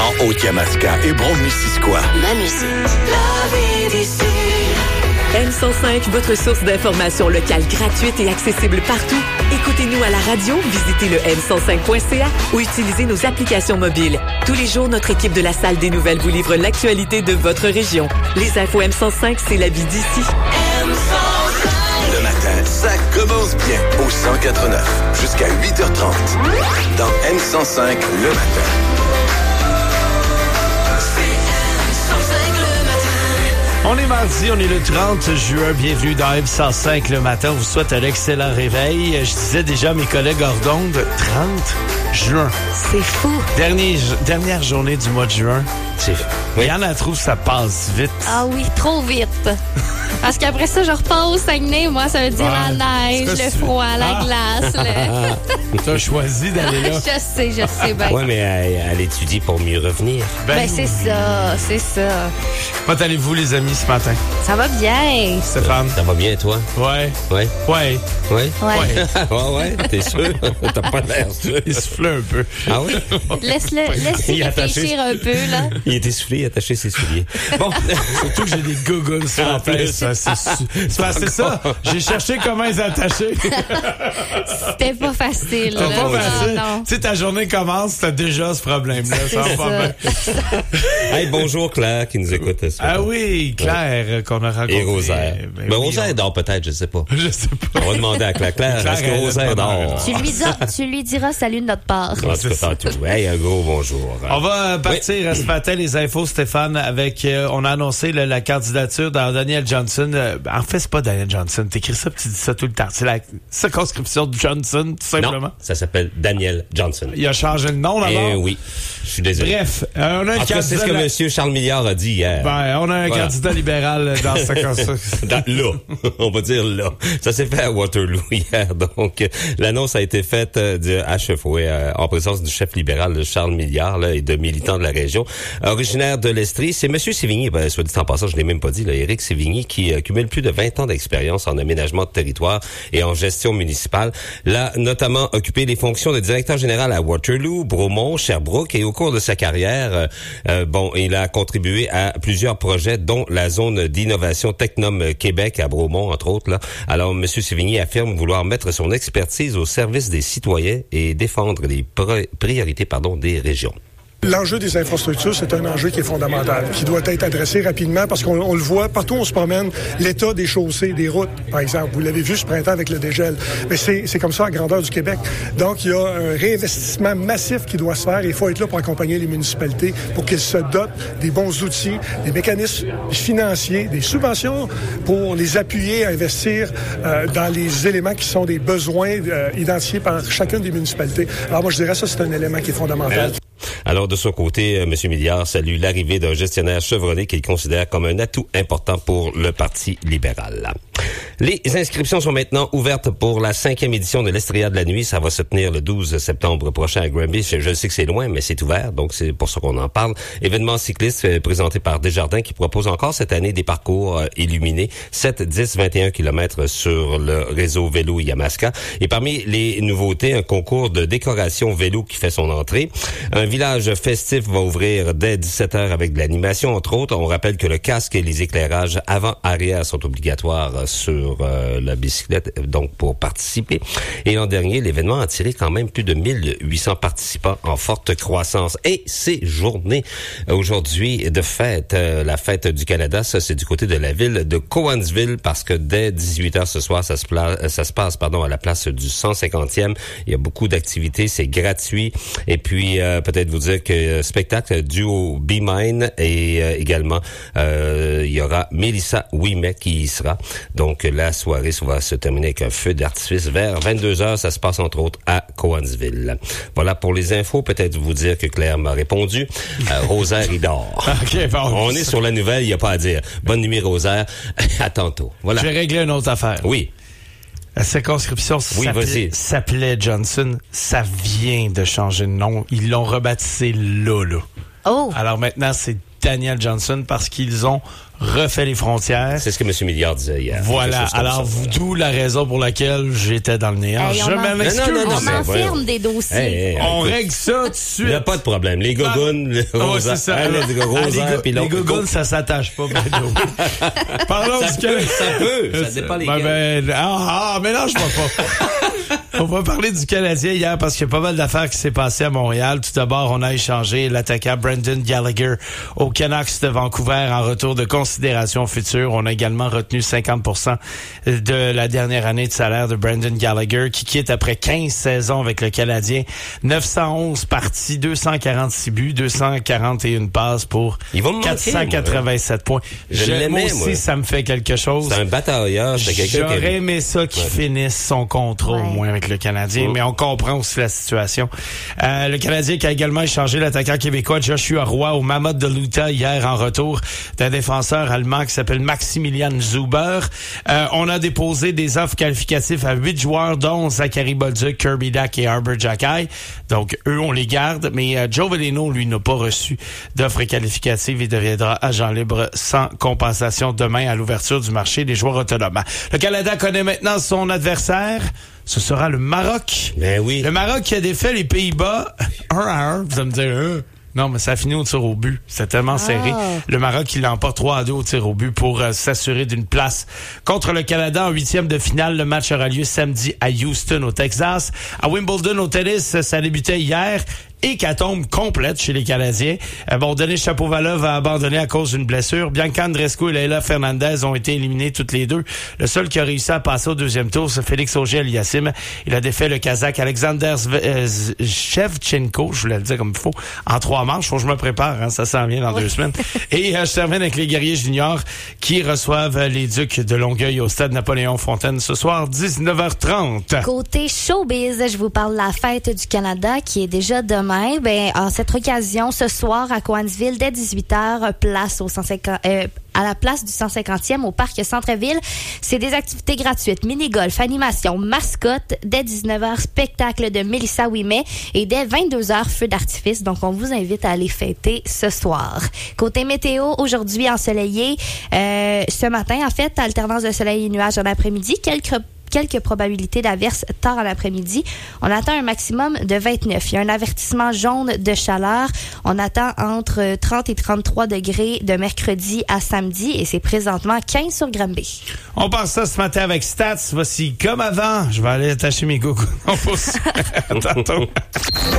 en Haute-Yamaska et Brome-Missisquoi. Ma musique. La vie d'ici. M105, votre source d'informations locale gratuite et accessible partout. Écoutez-nous à la radio, visitez le m105.ca ou utilisez nos applications mobiles. Tous les jours, notre équipe de la Salle des Nouvelles vous livre l'actualité de votre région. Les infos M105, c'est la vie d'ici. Le matin, ça commence bien au 104.9 jusqu'à 8h30 dans M105 le matin. On est mardi, on est le 30 juin. Bienvenue dans M105 le matin. On vous souhaite un excellent réveil. Je disais déjà à mes collègues hors d'onde, 30 juin. C'est fou. Dernière journée du mois de juin. Il y en a trop, ça passe vite. Ah oui, trop vite. Parce qu'après ça, je repars au Saguenay. Moi, ça veut dire la neige, le froid, la glace. T'as choisi d'aller là. Je sais bien. Oui, mais elle étudie pour mieux revenir. Ben, c'est ça. Comment allez-vous, les amis, ce matin? Ça va bien. Stéphane? Ça va bien, toi? Ouais. Ouais. T'es sûr? T'as pas l'air sûr. Il soufflait un peu. Ah oui? Laisse-le réfléchir un peu, là. Il est essoufflé, il a attaché ses souliers. Bon. Surtout que j'ai des gougounes sur la tête. C'est ça. J'ai cherché comment les attacher. C'était pas facile. C'était pas facile. Non. Tu sais, ta journée commence, t'as déjà ce problème-là. Ça va pas bien. Hey, bonjour Claire qui nous écoute. Ah oui, Claire, qu'on a rencontré. Et Rosaire. Ben Rosaire dort peut-être, je sais pas. Je sais pas. On va demander à Claire. Claire, est-ce que Rosaire dort? Tu lui diras salut de notre part. En tout cas, tantôt. Hey, un gros bonjour. On va partir ce matin, les infos, Stéphane, avec... on a annoncé la candidature dans Daniel Johnson. En fait, c'est pas Daniel Johnson. T'écris ça puis tu dis ça tout le temps. C'est la circonscription de Johnson, tout simplement. Non, ça s'appelle Daniel Johnson. Il a changé le nom, là-bas? Oui. Je suis désolé. Bref, on a un candidat... c'est ce que M. Charles Milliard a dit hier. On a un candidat libéral dans sa circonscription. Là, on va dire là. Ça s'est fait à Waterloo hier. Donc, l'annonce a été faite à Chefouet, en présence du chef libéral Charles Milliard là, et de militants de la région. Originaire de l'Estrie, c'est M. Sévigny, soit dit en passant, je l'ai même pas dit, là, Éric Sévigny, qui cumule plus de 20 ans d'expérience en aménagement de territoire et en gestion municipale. Là, notamment occupé les fonctions de directeur général à Waterloo, Bromont, Sherbrooke, et au cours de sa carrière, il a contribué à plusieurs projets, dont la zone d'innovation Technum Québec à Bromont, entre autres. Là. Alors, M. Sévigny affirme vouloir mettre son expertise au service des citoyens et défendre les priorités des régions. L'enjeu des infrastructures, c'est un enjeu qui est fondamental, qui doit être adressé rapidement parce qu'on le voit partout où on se promène, l'état des chaussées, des routes, par exemple. Vous l'avez vu ce printemps avec le dégel. Mais c'est comme ça à grandeur du Québec. Donc, il y a un réinvestissement massif qui doit se faire et il faut être là pour accompagner les municipalités pour qu'elles se dotent des bons outils, des mécanismes financiers, des subventions pour les appuyer à investir dans les éléments qui sont des besoins identifiés par chacune des municipalités. Alors, moi, je dirais ça, c'est un élément qui est fondamental. Alors, de son côté, M. Milliard salue l'arrivée d'un gestionnaire chevronné qu'il considère comme un atout important pour le Parti libéral. Les inscriptions sont maintenant ouvertes pour la 5e édition de l'Estria de la nuit. Ça va se tenir le 12 septembre prochain à Granby. Je sais que c'est loin, mais c'est ouvert, donc c'est pour ça qu'on en parle. Événement cycliste présenté par Desjardins qui propose encore cette année des parcours illuminés, 7, 10, 21 km sur le réseau vélo Yamaska. Et parmi les nouveautés, un concours de décoration vélo qui fait son entrée. Un village festif va ouvrir dès 17h avec de l'animation, entre autres. On rappelle que le casque et les éclairages avant-arrière sont obligatoires sur la bicyclette, donc pour participer. Et l'an dernier, l'événement a attiré quand même plus de 1800 participants en forte croissance. Et c'est journée aujourd'hui de fête. La fête du Canada, ça c'est du côté de la ville de Cowansville parce que dès 18h ce soir, ça se passe à la place du 150e. Il y a beaucoup d'activités, c'est gratuit. Et puis, peut-être vous dire que spectacle duo Be Mine et également, il y aura Mélissa Ouimet qui y sera. Donc, la soirée va se terminer avec un feu d'artifice vers 22h. Ça se passe entre autres à Cowansville. Voilà pour les infos. Peut-être vous dire que Claire m'a répondu. Rosaire, il dort. Okay, bon. On est sur la nouvelle, il n'y a pas à dire. Bonne nuit, Rosaire. À tantôt. Voilà. Je vais régler une autre affaire. Oui. La circonscription s'appelait Johnson. Ça vient de changer de nom. Ils l'ont rebaptisé là. Oh. Alors maintenant, c'est Daniel Johnson parce qu'ils ont refait les frontières. C'est ce que M. Milliard disait hier. Voilà. Alors, d'où la raison pour laquelle j'étais dans le néant. Hey, je m'en excuse. On enferme des dossiers. On règle ça tout de suite. Il n'y a pas de problème. Les gougounes, les rosaires, c'est ça. Les gougounes, ça s'attache pas. Parlons du Canadien. Ça peut. Ça dépend lesquels. Mélange-moi pas. On va parler du Canadien hier parce qu'il y a pas mal d'affaires qui s'est passées à Montréal. Tout d'abord, on a échangé l'attaquant Brendan Gallagher aux Canucks de Vancouver en retour de considération future. On a également retenu 50% de la dernière année de salaire de Brendan Gallagher qui quitte après 15 saisons avec le Canadien. 911 parties, 246 buts, 241 passes pour 487 points. Moi aussi, ça me fait quelque chose. C'est un batailleur. J'aurais aimé ça qu'il finisse son contrat au moins avec le Canadien, mais on comprend aussi la situation. Le Canadien qui a également échangé l'attaquant québécois Joshua Roy au Mammoth de l'Utah hier en retour d'un défenseur allemand qui s'appelle Maximilian Zuber. On a déposé des offres qualificatives à 8 joueurs, dont Zachary Bolduc, Kirby Dack et Arber Xhekaj. Donc, eux, on les garde, mais Joe Veleno, lui, n'a pas reçu d'offres qualificatives et deviendra agent libre sans compensation demain à l'ouverture du marché des joueurs autonomes. Le Canada connaît maintenant son adversaire. Ce sera le Maroc. Ben oui. Le Maroc qui a défait les Pays-Bas 1-1. Vous allez me dire, non, mais ça a fini au tir au but. C'est tellement serré. Le Maroc qui l'emporte 3-2 au tir au but pour s'assurer d'une place contre le Canada en 8e de finale. Le match aura lieu samedi à Houston, au Texas. À Wimbledon, au tennis, ça débutait hier. Hécatombe complète chez les Canadiens. Denis Shapovalov a abandonné à cause d'une blessure. Bianca Andreescu et Leila Fernandez ont été éliminés toutes les deux. Le seul qui a réussi à passer au deuxième tour, c'est Félix Auger-Aliassime. Il a défait le Kazakh Alexander Shevchenko, je voulais le dire comme il faut, en 3 manches. Faut que je me prépare, ça s'en vient dans 2 semaines. Et je termine avec les guerriers juniors qui reçoivent les Ducs de Longueuil au stade Napoléon-Fontaine ce soir, 19h30. Côté showbiz, je vous parle de la fête du Canada qui est déjà demain. En cette occasion, ce soir à Cowansville, dès 18h, place à la place du 150e au parc Centre-Ville. C'est des activités gratuites, mini-golf, animation, mascotte. Dès 19h, spectacle de Mélissa Ouimet. Et dès 22h, feu d'artifice. Donc, on vous invite à aller fêter ce soir. Côté météo, aujourd'hui ensoleillé. Ce matin, en fait, alternance de soleil et nuages en après-midi. Quelques probabilités d'averses tard en l'après-midi. On attend un maximum de 29. Il y a un avertissement jaune de chaleur. On attend entre 30 et 33 degrés de mercredi à samedi et c'est présentement 15 sur Granby. On passe ça ce matin avec Stats. Voici comme avant. Je vais aller attacher mes gougounes. On pose. Tantôt.